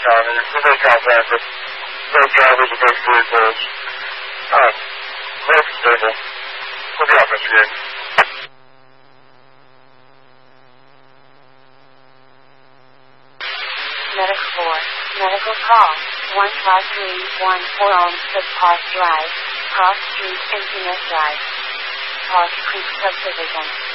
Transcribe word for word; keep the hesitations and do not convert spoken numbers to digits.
time, and we're very confident that those drivers are both vehicles. Uh, both stable. We'll be off, Mister Gabe. Medic four. Medical call. one five three one four Elm Park Drive. Cross Street, Emptiness Drive. Park Creek Subdivision.